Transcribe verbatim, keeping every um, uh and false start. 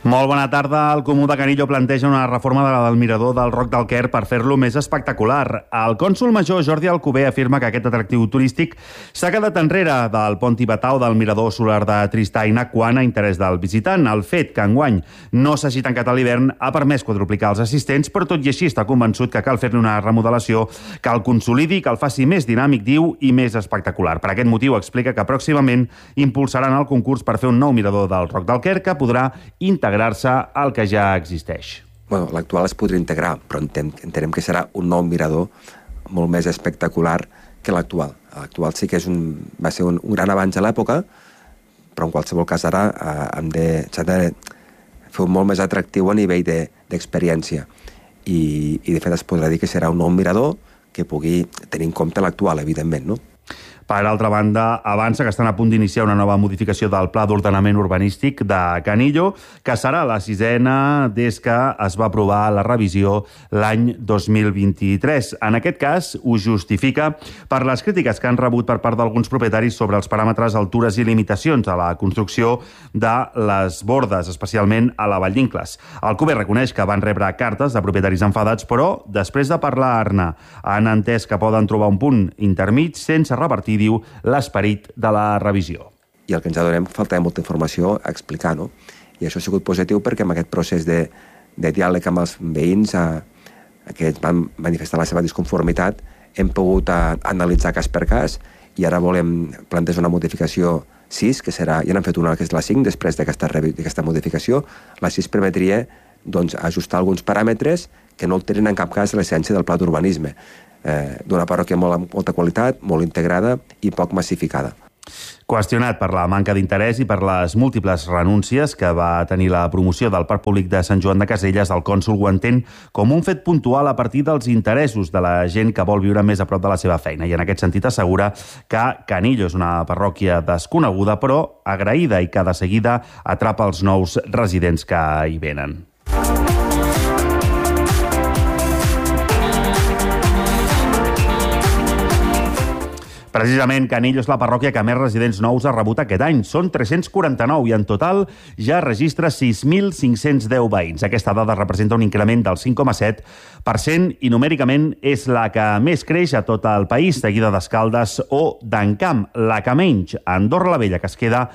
Molt bona tarda. El Comú de Canillo planteja una reforma del mirador del Roc del Quer per fer-lo més espectacular. El cònsol major Jordi Alcover afirma que aquest atractiu turístic s'ha quedat enrere del pont tibetà o del mirador solar de Tristaina quant a interès del visitant. El fet que enguany no s'hagi tancat a l'hivern ha permès quadruplicar els assistents, però tot i així està convençut que cal fer-li una remodelació que el consolidi, que el faci més dinàmic, diu, i més espectacular. Per aquest motiu explica que pròximament impulsaran el concurs per fer un nou mirador del Roc del Quer que podrà integrar integrar-se al que ja existeix. Bueno, l'actual es podria integrar, però entenem, entenem que serà un nou mirador molt més espectacular que l'actual. L'actual sí que és un, va ser un, un gran avanç a l'època, però en qualsevol cas ara eh, hem de, s'ha de fer un molt més atractiu a nivell d'experiència. De, I, I de fet es podrà dir que serà un nou mirador que pugui tenir en compte l'actual, evidentment, no? Per altra banda, avança que estan a punt d'iniciar una nova modificació del Pla d'Ordenament Urbanístic de Canillo, que serà la sisena des que es va aprovar la revisió l'any dos mil vint-i-tres. En aquest cas, ho justifica per les crítiques que han rebut per part d'alguns propietaris sobre els paràmetres, altures i limitacions a la construcció de les bordes, especialment a la Vall d'Incles. Alcover reconeix que van rebre cartes de propietaris enfadats, però després de parlar-ne han entès que poden trobar un punt intermig sense revertir, diu, l'esperit de la revisió. I el que ens adonem, falta molta informació a explicar, no? I això ha sigut positiu perquè amb aquest procés de, de diàleg amb els veïns a, a que van manifestar la seva disconformitat hem pogut a, analitzar cas per cas i ara volem plantejar una modificació sis, que serà, ja n'han fet una que és la cinc, després d'aquesta modificació. La sis permetria doncs, ajustar alguns paràmetres que no alteren en cap cas l'essència del pla d'urbanisme. Eh, d'una parròquia molt, amb molta qualitat, molt integrada i poc massificada. Qüestionat per la manca d'interès i per les múltiples renúncies que va tenir la promoció del Parc Públic de Sant Joan de Caselles, el cònsol ho entén com un fet puntual a partir dels interessos de la gent que vol viure més a prop de la seva feina. I en aquest sentit assegura que Canillo és una parròquia desconeguda, però agraïda i que de seguida atrapa els nous residents que hi venen. Precisament, Canillo és la parròquia que més residents nous ha rebut aquest any. Són tres-cents quaranta-nou i en total ja registra sis mil cinc-cents deu veïns. Aquesta dada representa un increment del cinc coma set per cent i numèricament és la que més creix a tot el país, seguida d'Escaldes o d'Encamp. La que menys, Andorra la Vella, que es queda